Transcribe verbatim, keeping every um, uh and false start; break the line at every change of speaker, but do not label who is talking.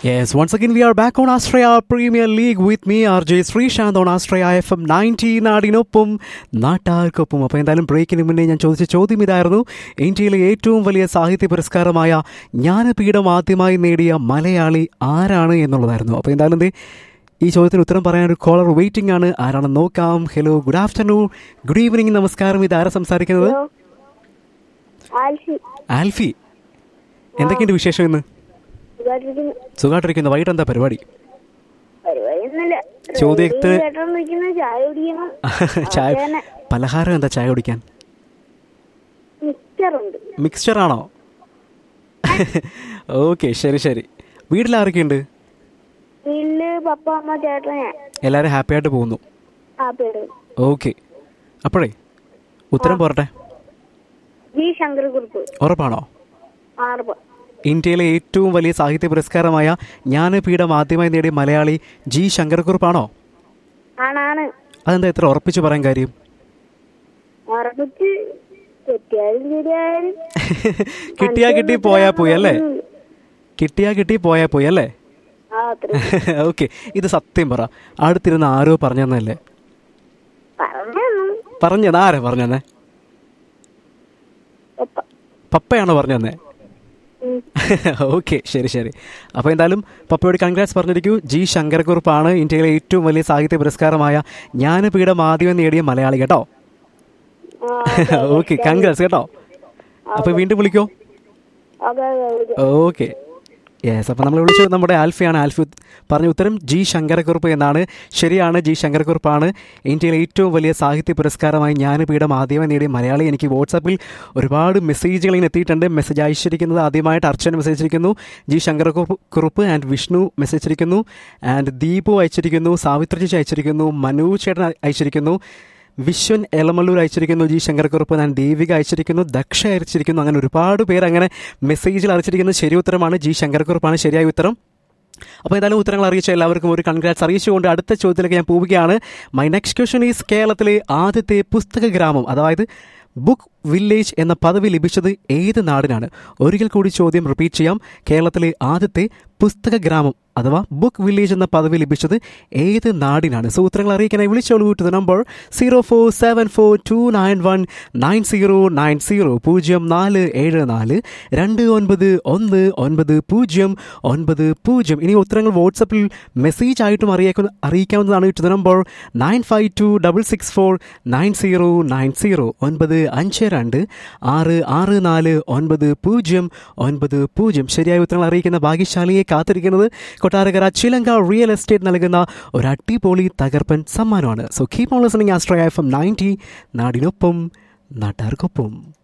Yes, once again we are back on Australia Premier League with me R J Srishant on Australia F M ninety നാടിനൊപ്പം നാട്ടാർക്കൊപ്പം. അപ്പോൾ എന്തായാലും ബ്രേക്കിന് മുന്നേ ഞാൻ ചോദിച്ച ചോദ്യം ഇതായിരുന്നു, ഇന്ത്യയിലെ ഏറ്റവും വലിയ സാഹിത്യ പുരസ്കാരമായ ജ്ഞാനപീഠം ആദ്യമായി നേടിയ മലയാളി ആരാണ് എന്നുള്ളതായിരുന്നു. അപ്പോൾ എന്തായാലും എന്തേ ഈ ചോദ്യത്തിന് ഉത്തരം പറയാൻ ഒരു കോളർ വെയിറ്റിംഗ് ആണ്. ആരാണെന്ന് നോക്കാം. Hello, good afternoon, good evening, നമസ്കാരം. ഇത് ആരാ സംസാരിക്കുന്നത്? ആൽഫി. എന്തൊക്കെയുണ്ട് വിശേഷം ഇന്ന്? സുഖമായിട്ടിരിക്കുന്നു. വൈകിട്ട് എന്താ പരിപാടി? ചോദ്യത്തിന് ചായ പലഹാരം എന്താ ചായ കുടിക്കാൻ? മിക്സ്ചർ ആണോ? ഓക്കെ, ശരി ശരി. വീട്ടിൽ ആരൊക്കെയുണ്ട്? എല്ലാരും ഹാപ്പി ആയിട്ട് പോകുന്നു. ഓക്കെ, അപ്പോഴേ ഉത്തരം പോരട്ടെ. ഉറപ്പാണോ? ഇന്ത്യയിലെ ഏറ്റവും വലിയ സാഹിത്യ പുരസ്കാരമായ ജ്ഞാനപീഠം ആദ്യമായി നേടിയ മലയാളി ജി ശങ്കരക്കുറുപ്പാണോ? അതെന്താ ഇത്ര ഉറപ്പിച്ചു പറയാൻ കാര്യം? കിട്ടിയാ കിട്ടി പോയാ പോയി അല്ലേ? കിട്ടിയാ കിട്ടി പോയാ പോയി അല്ലേ? ഓക്കെ, ഇത് സത്യം പറ, അടുത്തിരുന്ന് ആരോ പറഞ്ഞല്ലേ? പറഞ്ഞത് ആരാ പറഞ്ഞേ? പപ്പയാണോ പറഞ്ഞേ? ഓക്കെ, ശരി ശരി. അപ്പോൾ എന്തായാലും പപ്പയോട് കൺഗ്രാറ്റ്സ് പറഞ്ഞിരിക്കൂ. ജി ശങ്കരക്കുറുപ്പാണ് ഇന്ത്യയിലെ ഏറ്റവും വലിയ സാഹിത്യ പുരസ്കാരമായ ജ്ഞാനപീഠം ആദ്യം നേടിയ മലയാളി കേട്ടോ. ഓക്കെ, കൺഗ്രാറ്റ്സ് കേട്ടോ. അപ്പോൾ വീണ്ടും വിളിക്കോ? Okay, yes. അപ്പോൾ നമ്മൾ വിളിച്ചത് നമ്മുടെ ആൽഫിയാണ്. ആൽഫി പറഞ്ഞ ഉത്തരം ജി ശങ്കരക്കുറുപ്പ് എന്നാണ്. ശരിയാണ്, ജി ശങ്കരക്കുറുപ്പാണ് ഇന്ത്യയിലെ ഏറ്റവും വലിയ സാഹിത്യ പുരസ്കാരമായി ജ്ഞാനപീഠം ആദ്യമായി നേടിയ മലയാളി. എനിക്ക് വാട്സാപ്പിൽ ഒരുപാട് മെസ്സേജുകൾ ഇങ്ങനെ എത്തിയിട്ടുണ്ട്. മെസ്സേജ് അയച്ചിരിക്കുന്നത് ആദ്യമായിട്ട് അർച്ചന മെസ്സേജ് അയച്ചിരിക്കുന്നു, G Sankara Kurup and Vishnu message അയച്ചിരിക്കുന്നു, ആൻഡ് ദീപു അയച്ചിരിക്കുന്നു, സാവിത്രി ചേച്ചി അയച്ചിരിക്കുന്നു, മനു ചേട്ടൻ അയച്ചിരിക്കുന്നു, വിശ്വൻ എളമല്ലൂർ അയച്ചിരിക്കുന്നു, ജി ശങ്കരക്കുറുപ്പ്, ഞാൻ ദേവിക അയച്ചിരിക്കുന്നു, ദക്ഷ അയച്ചിരിക്കുന്നു. അങ്ങനെ ഒരുപാട് പേര് അങ്ങനെ മെസ്സേജിൽ അറിയിച്ചിരിക്കുന്നത് ശരി ഉത്തരമാണ്, ജി ശങ്കരക്കുറുപ്പാണ് ശരിയായ ഉത്തരം. അപ്പോൾ ഏതായാലും ഉത്തരങ്ങൾ അറിയിച്ച എല്ലാവർക്കും ഒരു കൺഗ്രാറ്റ്സ് അറിയിച്ചുകൊണ്ട് അടുത്ത ചോദ്യത്തിലേക്ക് ഞാൻ പോവുകയാണ്. മൈ നെക്സ്റ്റ് ക്വസ്റ്റ്യൻ ഈസ്, കേരളത്തിലെ ആദ്യത്തെ പുസ്തക ഗ്രാമം അതായത് ബുക്ക് വില്ലേജ് എന്ന പദവി ലഭിച്ചത് ഏത് നാടിനാണ്? ഒരിക്കൽ കൂടി ചോദ്യം റിപ്പീറ്റ് ചെയ്യാം. കേരളത്തിലെ ആദ്യത്തെ പുസ്തക ഗ്രാമം അഥവാ ബുക്ക് വില്ലേജ് എന്ന പദവി ലഭിച്ചത് ഏത് നാടിനാണ്? സോ ഉത്തരങ്ങൾ അറിയിക്കാനായി വിളിച്ചോളൂ to the number zero four seven four to nine one nine zero nine zero പൂജ്യം നാല് ഏഴ് നാല് രണ്ട് ഒൻപത് ഒന്ന് ഒൻപത് പൂജ്യം ഒൻപത് പൂജ്യം. ഇനി ഉത്തരങ്ങൾ വാട്സപ്പിൽ മെസ്സേജ് ആയിട്ടും അറിയിക്കുന്ന അറിയിക്കാവുന്നതാണ്. To the number nine five to double six four nine zero nine zero ഒൻപത് അഞ്ച് രണ്ട് ആറ് ആറ് നാല് ഒൻപത് പൂജ്യം ഒൻപത് പൂജ്യം. ശരിയായ ഉത്തരങ്ങൾ അറിയിക്കുന്ന ഭാഗ്യശാലിയെ കാത്തിരിക്കുന്നത് കൊട്ടാരക്കര ചിലങ്ക റിയൽ എസ്റ്റേറ്റ് നൽകുന്ന ഒരു അടിപൊളി തകർപ്പൻ സമ്മാനമാണ്. So keep on listening Australia F M ninety നാടിനൊപ്പം നാട്ടാർക്കൊപ്പം.